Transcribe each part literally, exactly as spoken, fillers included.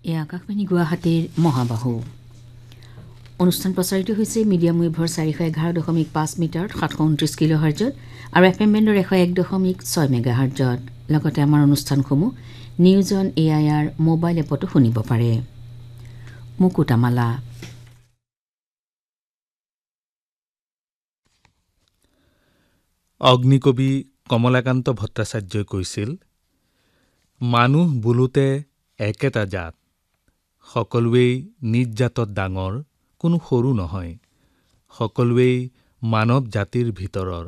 এয়া আকাশবাণী গুৱাহাটীৰ মহাবাহু অনুষ্ঠান প্ৰচাৰিত হৈছে মিডিয়াম ৱেভৰ চাৰিশ এঘাৰ দশমিক পাঁচ মিটাৰত সাতশ ঊনত্ৰিছ কিলো হাৰ্জত আৰু এফ এম বেণ্ডৰ এশ এক দশমিক ছয় মেগা হাৰ্জত। লগতে আমাৰ অনুষ্ঠানসমূহ news on A I R mobile এপতো শুনিব পাৰে। মুকুতামালা। অগ্নিকবি কমলাকান্ত ভট্টাচাৰ্যই কৈছিল, মানুহ বোলোতে একেটা জাত, সকলোৱেই নিজ জাতত ডাঙৰ, কোনো সৰু নহয়, সকলোৱেই মানৱ জাতিৰ ভিতৰৰ।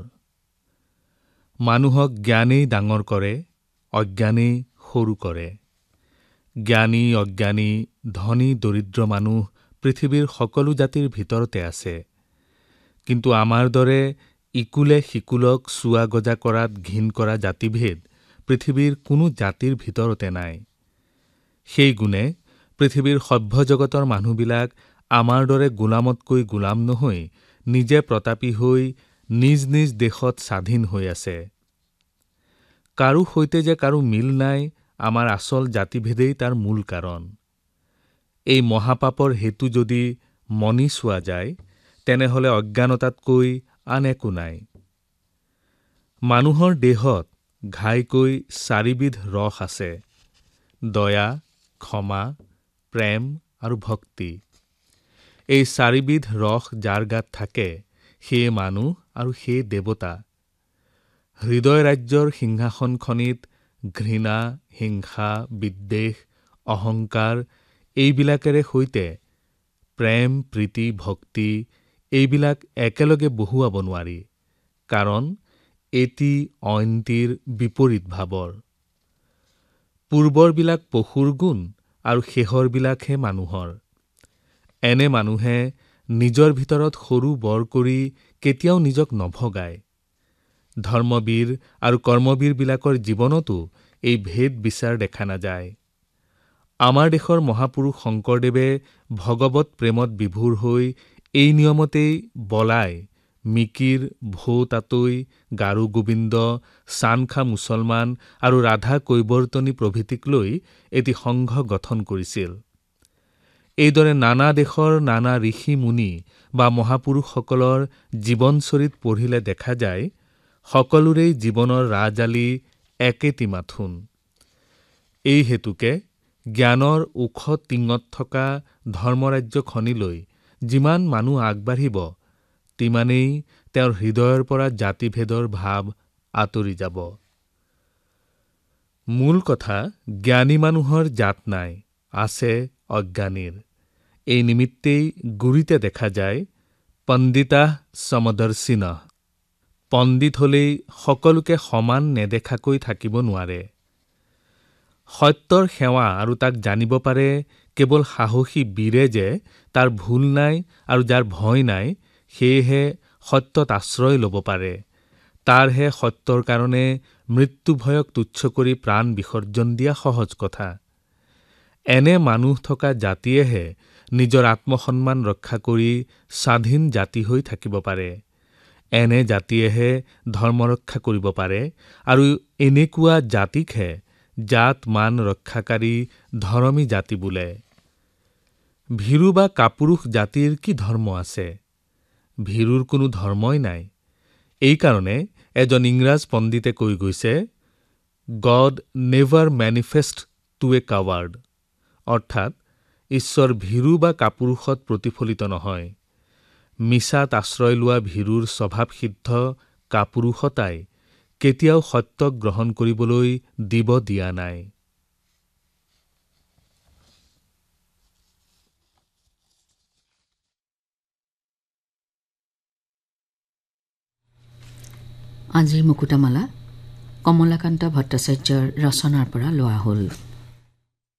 মানুহক জ্ঞানেই ডাঙৰ কৰে, অজ্ঞানেই সৰু কৰে। জ্ঞানী অজ্ঞানী ধনী দৰিদ্ৰ মানুহ পৃথিৱীৰ সকলো জাতিৰ ভিতৰতে আছে। কিন্তু আমাৰ দৰে ইকুলে সিকুলক চোৱা গজা কৰাত ঘিণ কৰা জাতিভেদ পৃথিৱীৰ কোনো জাতিৰ ভিতৰতে নাই। সেই গুণে পৃথিৱীৰ সভ্য জগতৰ মানুহবিলাক আমাৰ দৰে গোলামতকৈ গোলাম নহৈ নিজে প্ৰতাপী হৈ নিজ নিজ দেশত স্বাধীন হৈ আছে। কাৰো সৈতে যে কাৰো মিল নাই, আমাৰ আচল জাতিভেদেই তাৰ মূল কাৰণ। এই মহাপাপৰ হেতু যদি মনি চোৱা যায়, তেনেহলে অজ্ঞানতাতকৈ আন একো নাই। মানুহৰ দেহত ঘাইকৈ চাৰিবিধ ৰস আছে: দয়া, ক্ষমা, প্ৰেম আৰু ভক্তি। এই চাৰিবিধ ৰস যাৰ গাত থাকে, সেয়ে মানুহ আৰু সেয়ে দেৱতা। হৃদয় ৰাজ্যৰ সিংহাসনখনিত ঘৃণা, হিংসা, বিদ্বেষ, অহংকাৰ এইবিলাকেৰে সৈতে প্ৰেম, প্ৰীতি, ভক্তি এইবিলাক একেলগে বহুৱাব নোৱাৰি, কাৰণ এটি অইনটিৰ বিপৰীত ভাৱৰ। পূৰ্বৰবিলাক পশুৰ গুণ আৰু শেহৰবিলাকহে মানুহৰ। এনে মানুহে নিজৰ ভিতৰত সৰু বৰ কৰি কেতিয়াও নিজক নভগায়। ধৰ্মবীৰ আৰু কৰ্মবীৰবিলাকৰ জীৱনতো এই ভেদ বিচাৰ দেখা নাযায়। আমাৰ দেশৰ মহাপুৰুষ শংকৰদেৱে ভগৱত প্ৰেমত বিভোৰ হৈ এই নিয়মতেই বলাই, মিকিৰ, ভৌ তাতৈ, গাৰো গোবিন্দ, চানখা মুছলমান আৰু ৰাধা কৈৱৰ্তনী প্ৰভৃতিক লৈ এটি সংঘ গঠন কৰিছিল। এইদৰে নানা দেশৰ নানা ঋষি মুনি বা মহাপুৰুষসকলৰ জীৱনচৰিত পঢ়িলে দেখা যায়, সকলোৰেই জীৱনৰ ৰাজালি একেটি মাথোন। এই হেতুকে জ্ঞানৰ ওখ টিঙত থকা ধৰ্মৰাজ্যখনিলৈ যিমান মানুহ আগবাঢ়িব, তিমানেই তেওঁৰ হৃদয়ৰ পৰা জাতিভেদৰ ভাৱ আঁতৰি যাব। মূল কথা, জ্ঞানী মানুহৰ জাত নাই, আছে অজ্ঞানীৰ। এই নিমিত্তেই গুৰিতে দেখা যায়, পণ্ডিতাঃ সমদৰ্শিনঃ। পণ্ডিত হলেই সকলোকে সমান নেদেখাকৈ থাকিব নোৱাৰে। সত্যৰ সেৱা আৰু তাক জানিব পাৰে কেৱল সাহসী বীৰে যে তাৰ ভুল নাই আৰু যাৰ ভয় নাই, সেয়েহে সত্যত আশ্ৰয় ল'ব পাৰে। তাৰহে সত্যৰ কাৰণে মৃত্যু ভয়ক তুচ্ছ কৰি প্ৰাণ বিসৰ্জন দিয়া সহজ কথা। এনে মানুহ থকা জাতিয়েহে নিজৰ আত্মসন্মান ৰক্ষা কৰি স্বাধীন জাতি হৈ থাকিব পাৰে। এনে জাতিয়েহে ধৰ্ম ৰক্ষা কৰিব পাৰে আৰু এনেকুৱা জাতিকহে জাত মান ৰক্ষাকাৰী ধৰ্মী জাতি বোলে। ভীৰু বা কাপুৰুষ জাতিৰ কি ধৰ্ম আছে? ভীৰুৰ কোনো ধৰ্মই নাই। এইকাৰণে এজন ইংৰাজ পণ্ডিতে কৈ গৈছে, গড নেভাৰ মেনিফেষ্ট টু এ কাৱাৰ্ড, অৰ্থাৎ ঈশ্বৰ ভীৰু বা কাপুৰুষত প্ৰতিফলিত নহয়। মিছাত আশ্ৰয় লোৱা ভীৰুৰ স্বভাৱসিদ্ধ কাপুৰুষতাই কেতিয়াও সত্যক গ্ৰহণ কৰিবলৈ দিব দিয়া নাই। আজিৰ মুকুতামালা কমলাকান্ত ভট্টাচাৰ্যৰ ৰচনাৰ পৰা লোৱা হ'ল।